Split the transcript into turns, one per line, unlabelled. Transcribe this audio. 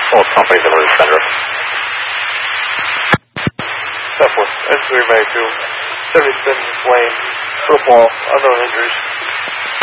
All companies over the center.
Southwest, S3 May 2, 70 spin lane, football, unknown injuries.